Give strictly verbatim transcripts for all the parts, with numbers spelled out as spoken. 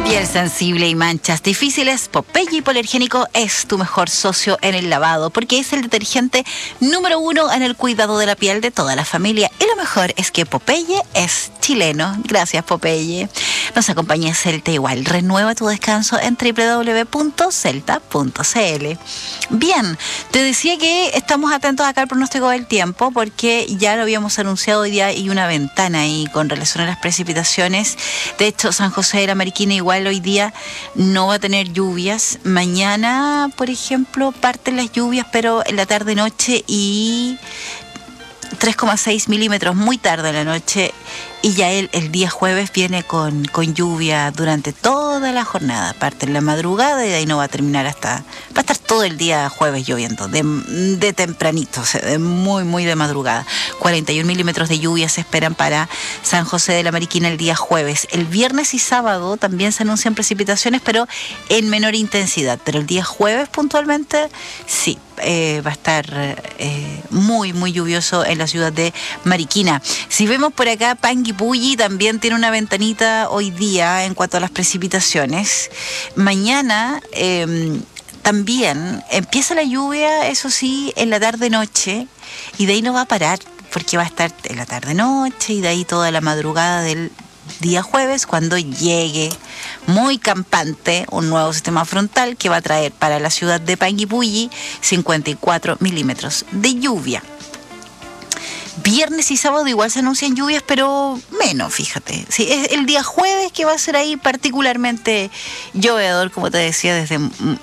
Piel sensible y manchas difíciles, Popeye Hipoalergénico es tu mejor socio en el lavado, porque es el detergente número uno en el cuidado de la piel de toda la familia. Y lo mejor es que Popeye es chileno. Gracias, Popeye. Nos acompaña Celta igual. Renueva tu descanso en doble u doble u doble u punto celta punto c l. Bien, te decía que estamos atentos acá al pronóstico del tiempo, porque ya lo habíamos anunciado hoy día, hay una ventana ahí con relación a las precipitaciones. De hecho, San José de la Mariquina igual hoy día no va a tener lluvias. Mañana, por ejemplo, parten las lluvias, pero en la tarde-noche y tres coma seis milímetros muy tarde en la noche, y ya el, el día jueves viene con, con lluvia durante toda la jornada, parte en la madrugada y de ahí no va a terminar hasta, va a estar todo el día jueves lloviendo, de, de tempranito, o sea, de muy muy de madrugada. cuarenta y un milímetros de lluvia se esperan para San José de la Mariquina el día jueves. El viernes y sábado también se anuncian precipitaciones, pero en menor intensidad, pero el día jueves puntualmente sí, eh, va a estar eh, muy muy lluvioso en la ciudad de Mariquina. Si vemos por acá, Panguipulli también tiene una ventanita hoy día en cuanto a las precipitaciones. Mañana eh, también empieza la lluvia, eso sí, en la tarde-noche, y de ahí no va a parar, porque va a estar en la tarde-noche y de ahí toda la madrugada del día jueves, cuando llegue muy campante un nuevo sistema frontal que va a traer para la ciudad de Panguipulli cincuenta y cuatro milímetros de lluvia. Viernes y sábado igual se anuncian lluvias, pero menos, fíjate. Sí, es el día jueves que va a ser ahí particularmente llovedor, como te decía, desde,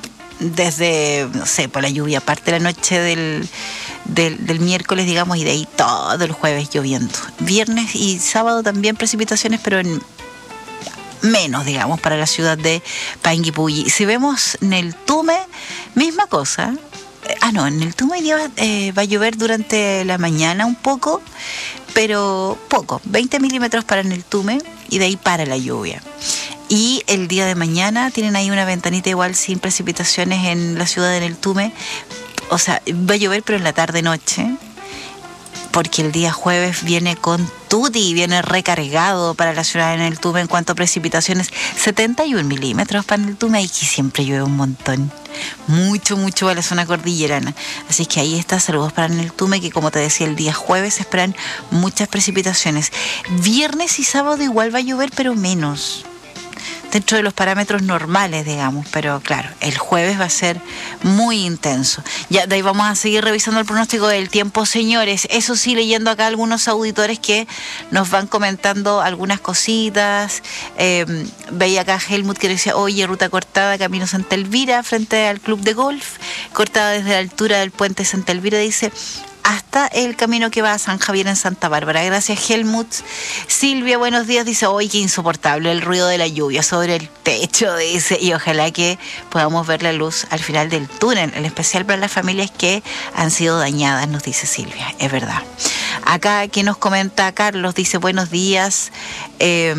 desde no sé, por la lluvia, parte de la noche del, del, del miércoles, digamos, y de ahí todo el jueves lloviendo. Viernes y sábado también precipitaciones, pero en menos, digamos, para la ciudad de Panguipulli. Si vemos en el Tume, misma cosa. Ah, no, en el Tume hoy día eh, va a llover durante la mañana un poco, pero poco, veinte milímetros para en el Tume y de ahí para la lluvia. Y el día de mañana tienen ahí una ventanita igual sin precipitaciones en la ciudad de El Tume, o sea, va a llover pero en la tarde-noche, porque el día jueves viene con tutti, viene recargado para la ciudad de El Tume en cuanto a precipitaciones, setenta y un milímetros para El Tume, y que siempre llueve un montón, mucho, mucho a la zona cordillerana. Así que ahí está, saludos para El Tume, que como te decía, el día jueves se esperan muchas precipitaciones. Viernes y sábado igual va a llover, pero menos, dentro de los parámetros normales, digamos, pero claro, el jueves va a ser muy intenso. Ya de ahí vamos a seguir revisando el pronóstico del tiempo, señores. Eso sí, leyendo acá algunos auditores que nos van comentando algunas cositas. Eh, veía acá Helmut que decía, oye, ruta cortada, camino Santa Elvira, frente al club de golf, cortada desde la altura del puente Santa Elvira, dice, hasta el camino que va a San Javier en Santa Bárbara. Gracias, Helmut. Silvia, buenos días, dice, hoy qué insoportable el ruido de la lluvia sobre el techo, dice, y ojalá que podamos ver la luz al final del túnel, en especial para las familias que han sido dañadas, nos dice Silvia, es verdad. Acá, que nos comenta Carlos, dice, buenos días, eh,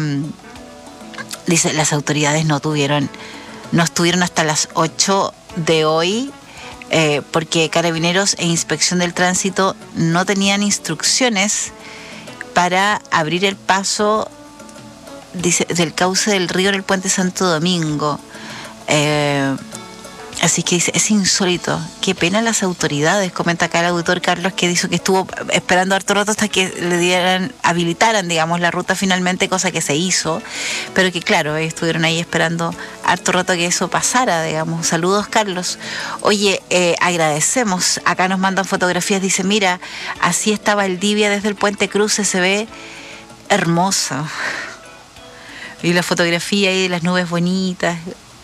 dice, las autoridades no tuvieron, no estuvieron hasta las ocho de hoy, Eh, porque Carabineros e Inspección del Tránsito no tenían instrucciones para abrir el paso, dice, del cauce del río en el puente Santo Domingo. Eh, así que dice, es insólito, qué pena las autoridades, comenta acá el auditor Carlos, que dijo que estuvo esperando harto rato hasta que le dieran, habilitaran, digamos, la ruta finalmente, cosa que se hizo, pero que claro, estuvieron ahí esperando harto rato que eso pasara, digamos. Saludos, Carlos. Oye, eh, agradecemos, acá nos mandan fotografías, dice, mira, así está Valdivia desde el Puente Cruce, se ve hermosa. Y la fotografía ahí de las nubes bonitas.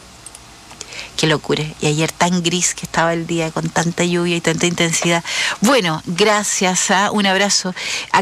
Qué locura. Y ayer tan gris que estaba el día, con tanta lluvia y tanta intensidad. Bueno, gracias, ¿eh? Un abrazo.